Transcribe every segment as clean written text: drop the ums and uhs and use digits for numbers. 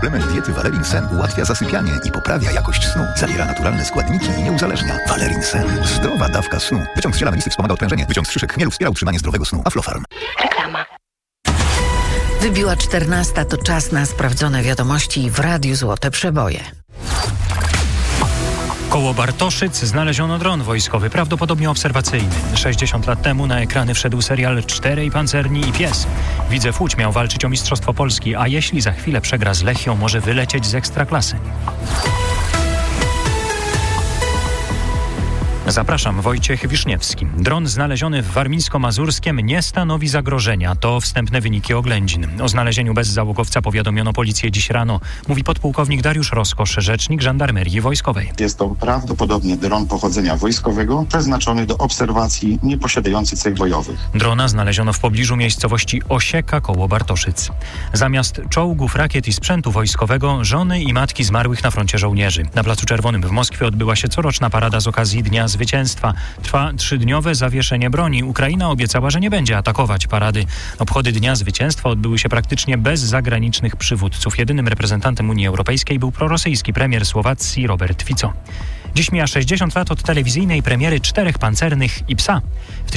Suplement diety Valerin Sen ułatwia zasypianie i poprawia jakość snu. Zawiera naturalne składniki i nie uzależnia. Valerin Sen. Zdrowa dawka snu. Wyciąg z ziela melisy wspomaga odprężenie. Wyciąg z szyszek chmielu wspiera utrzymanie zdrowego snu. Aflofarm. Reklama. Wybiła 14, to czas na sprawdzone wiadomości w Radiu Złote Przeboje. Koło Bartoszyc znaleziono dron wojskowy, prawdopodobnie obserwacyjny. 60 lat temu na ekrany wszedł serial 4 pancerni i pies. Widzew Łódź miał walczyć o Mistrzostwo Polski, a jeśli za chwilę przegra z Lechią, może wylecieć z Ekstraklasy. Zapraszam, Wojciech Wiszniewski. Dron znaleziony w Warmińsko-Mazurskiem nie stanowi zagrożenia. To wstępne wyniki oględzin. O znalezieniu bezzałogowca powiadomiono policję dziś rano. Mówi podpułkownik Dariusz Roskosz, rzecznik Żandarmerii Wojskowej. Jest to prawdopodobnie dron pochodzenia wojskowego, przeznaczony do obserwacji nieposiadający cech bojowych. Drona znaleziono w pobliżu miejscowości Osieka koło Bartoszyc. Zamiast czołgów, rakiet i sprzętu wojskowego, żony i matki zmarłych na froncie żołnierzy. Na Placu Czerwonym w Moskwie odbyła się coroczna parada z okazji Dnia Zwycięstwa. Trwa 3-dniowe zawieszenie broni. Ukraina obiecała, że nie będzie atakować parady. Obchody Dnia Zwycięstwa odbyły się praktycznie bez zagranicznych przywódców. Jedynym reprezentantem Unii Europejskiej był prorosyjski premier Słowacji Robert Fico. Dziś mija 60 lat od telewizyjnej premiery 4 pancernych i psa. W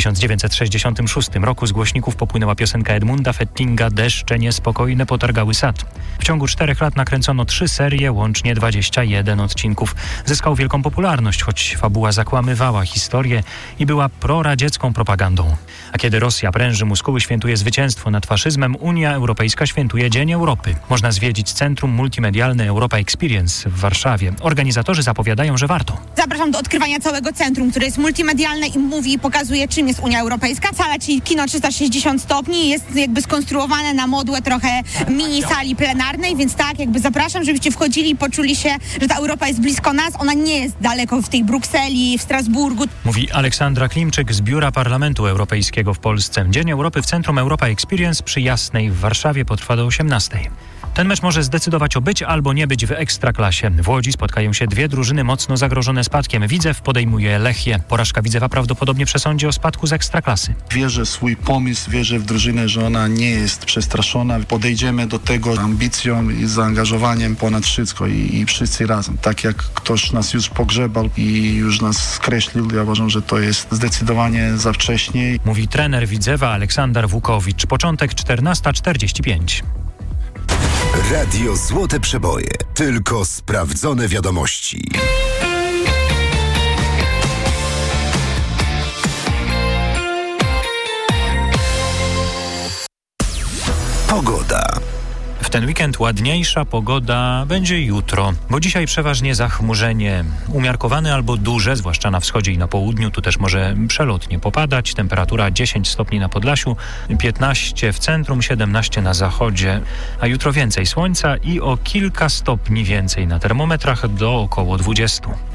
1966 roku z głośników popłynęła piosenka Edmunda Fettinga „Deszcze niespokojne potargały sad”. W ciągu 4 lat nakręcono 3 serie, łącznie 21 odcinków. Zyskał wielką popularność, choć fabuła zakłamywała historię i była proradziecką propagandą. A kiedy Rosja pręży muskuły, świętuje zwycięstwo nad faszyzmem, Unia Europejska świętuje Dzień Europy. Można zwiedzić Centrum Multimedialne Europa Experience w Warszawie. Organizatorzy zapowiadają, że warto. Zapraszam do odkrywania całego centrum, które jest multimedialne i mówi i pokazuje, czym jest Unia Europejska. Sala, czyli kino 360 stopni, jest jakby skonstruowane na modłę trochę mini sali plenarnej, więc tak, jakby zapraszam, żebyście wchodzili i poczuli się, że ta Europa jest blisko nas. Ona nie jest daleko w tej Brukseli, w Strasburgu. Mówi Aleksandra Klimczyk z Biura Parlamentu Europejskiego w Polsce. Dzień Europy w Centrum Europa Experience przy Jasnej w Warszawie potrwa do 18. Ten mecz może zdecydować o być albo nie być w Ekstraklasie. W Łodzi spotkają się 2 drużyny mocno zagrożone spadkiem. Widzew podejmuje Lechię. Porażka Widzewa prawdopodobnie przesądzi o spadku z Ekstraklasy. Wierzę w swój pomysł, wierzę w drużynę, że ona nie jest przestraszona. Podejdziemy do tego ambicją i zaangażowaniem ponad wszystko i wszyscy razem. Tak jak ktoś nas już pogrzebał i już nas skreślił, ja uważam, że to jest zdecydowanie za wcześnie. Mówi trener Widzewa Aleksander Wukowicz. Początek 14:45. Radio Złote Przeboje. Tylko sprawdzone wiadomości. Pogoda. W ten weekend ładniejsza pogoda będzie jutro, bo dzisiaj przeważnie zachmurzenie umiarkowane albo duże, zwłaszcza na wschodzie i na południu. Tu też może przelotnie popadać. Temperatura 10 stopni na Podlasiu, 15 w centrum, 17 na zachodzie. A jutro więcej słońca i o kilka stopni więcej na termometrach, do około 20.